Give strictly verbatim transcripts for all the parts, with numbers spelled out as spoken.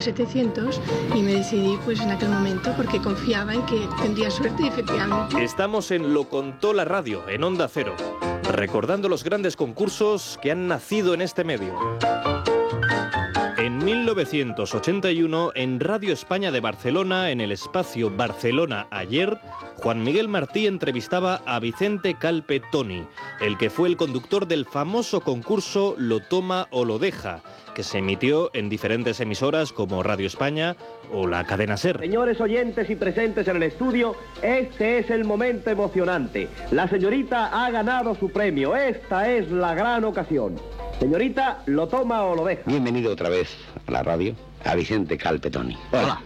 setecientos y me decidí pues en aquel momento porque confiaba en que tendría suerte y efectivamente. Estamos en Lo Contó la Radio, en Onda Cero, recordando los grandes concursos que han nacido en este medio. En mil novecientos ochenta y uno, en Radio España de Barcelona, en el espacio Barcelona Ayer, Juan Miguel Martí entrevistaba a Vicente Calpe Toni, el que fue el conductor del famoso concurso Lo Toma o Lo Deja, que se emitió en diferentes emisoras como Radio España o la cadena SER. Señores oyentes y presentes en el estudio, este es el momento emocionante. La señorita ha ganado su premio. Esta es la gran ocasión. Señorita, ¿lo toma o lo deja? Bienvenido otra vez a la radio, a Vicente Calpe Toni. Hola.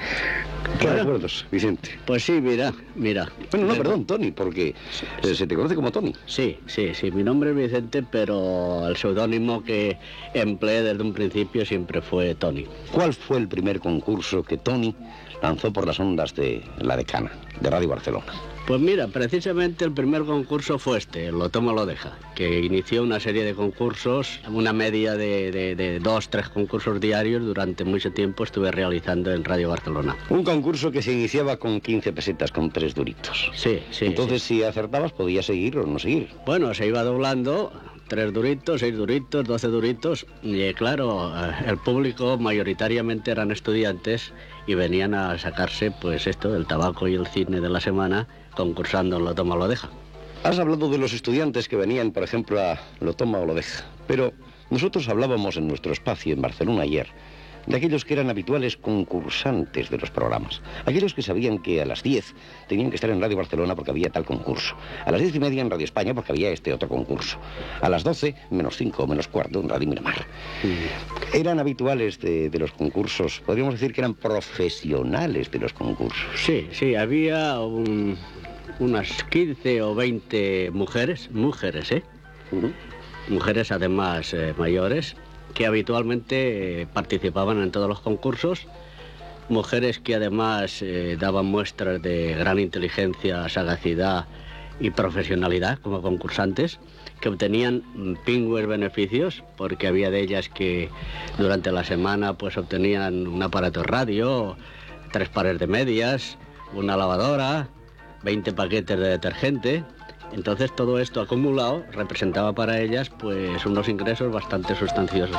¿Qué recuerdos, Vicente? Pues sí, mira, mira. Bueno, no, perdón, Toni, porque eh, se te conoce como Toni. Sí, sí, sí, mi nombre es Vicente, pero el seudónimo que empleé desde un principio siempre fue Toni. ¿Cuál fue el primer concurso que Toni lanzó por las ondas de La Decana, de Radio Barcelona? Pues mira, precisamente el primer concurso fue este, Lo Toma o Lo Deja, que inició una serie de concursos, una media de, de, de dos, tres concursos diarios durante mucho tiempo estuve realizando en Radio Barcelona. Un concurso que se iniciaba con quince pesetas, con tres duritos. Sí, sí. Entonces, sí. si acertabas, podías seguir o no seguir. Bueno, se iba doblando, tres duritos, seis duritos, doce duritos, y claro, el público mayoritariamente eran estudiantes y venían a sacarse, pues esto, el tabaco y el cine de la semana, concursando en Lo Toma o Lo Deja. Has hablado de los estudiantes que venían, por ejemplo, a Lo Toma o Lo Deja, pero nosotros hablábamos en nuestro espacio en Barcelona ayer de aquellos que eran habituales concursantes de los programas, aquellos que sabían que a las diez tenían que estar en Radio Barcelona porque había tal concurso, a las diez y media en Radio España porque había este otro concurso, a las doce, menos cinco o menos cuarto en Radio Miramar. Mm. Eran habituales de, de los concursos, podríamos decir que eran profesionales de los concursos. Sí, sí, había un, unas quince o veinte mujeres, mujeres, ¿eh? Uh-huh. Mujeres además eh, mayores, que habitualmente eh, participaban en todos los concursos, mujeres que además eh, daban muestras de gran inteligencia, sagacidad y profesionalidad como concursantes, que obtenían pingües beneficios, porque había de ellas que durante la semana pues obtenían un aparato de radio, tres pares de medias, una lavadora, veinte paquetes de detergente. Entonces todo esto acumulado representaba para ellas pues unos ingresos bastante sustanciosos.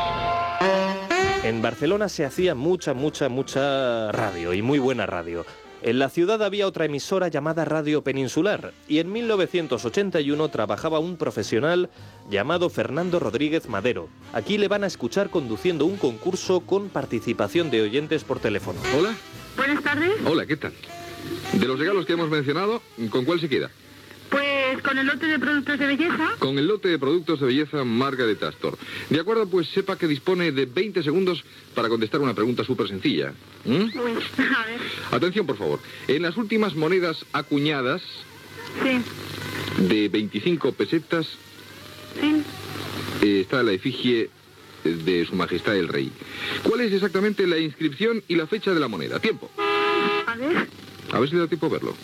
En Barcelona se hacía mucha, mucha, mucha radio y muy buena radio. En la ciudad había otra emisora llamada Radio Peninsular y en mil novecientos ochenta y uno trabajaba un profesional llamado Fernando Rodríguez Madero. Aquí le van a escuchar conduciendo un concurso con participación de oyentes por teléfono. Hola. Buenas tardes. Hola, ¿qué tal? De los regalos que hemos mencionado, ¿con cuál se queda? Pues con el lote de productos de belleza. Con el lote de productos de belleza Margaret Astor. De acuerdo, pues sepa que dispone de veinte segundos para contestar una pregunta súper sencilla. ¿Mm? Uy, a ver. Atención, por favor. En las últimas monedas acuñadas... Sí. De veinticinco pesetas... Sí. Eh, está la efigie de Su Majestad el Rey. ¿Cuál es exactamente la inscripción y la fecha de la moneda? Tiempo. A ver. A ver si le da tiempo a verlo.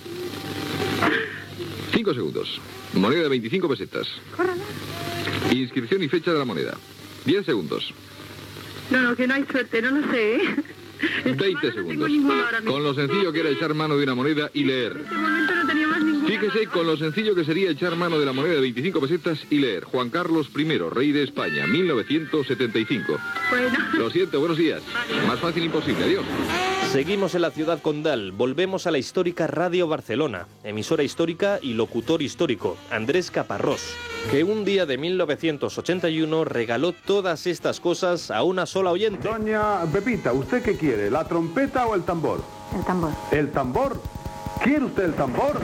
Cinco segundos. Moneda de veinticinco pesetas. Córrala. Inscripción y fecha de la moneda. Diez segundos. No, no, que no hay suerte, no lo sé, ¿eh? Veinte segundos. Con lo sencillo que era echar mano de una moneda y leer. En este momento no teníamos ninguna. Fíjese con lo sencillo que sería echar mano de la moneda de veinticinco pesetas y leer. Juan Carlos primero, rey de España, mil novecientos setenta y cinco. Bueno. Lo siento, buenos días. Más fácil imposible, adiós. Seguimos en la ciudad condal, volvemos a la histórica Radio Barcelona, emisora histórica y locutor histórico, Andrés Caparrós, que un día de mil novecientos ochenta y uno regaló todas estas cosas a una sola oyente. Doña Pepita, ¿usted qué quiere? ¿La trompeta o el tambor? El tambor. ¿El tambor? ¿Quiere usted el tambor?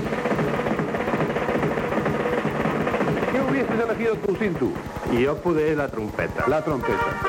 ¿Qué hubieses elegido tú, Cintu? Yo pude la trompeta. La trompeta.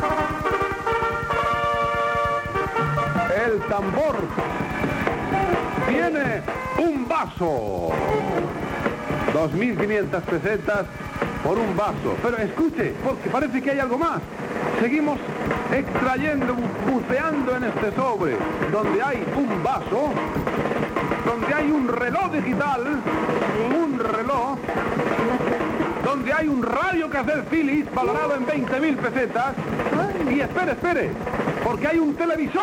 El tambor tiene un vaso. dos mil quinientas pesetas por un vaso. Pero escuche, porque parece que hay algo más. Seguimos extrayendo, buceando en este sobre, donde hay un vaso, donde hay un reloj digital, un reloj, donde hay un radio cassette Philips valorado en veinte mil pesetas. Y espere, espere, porque hay un televisor.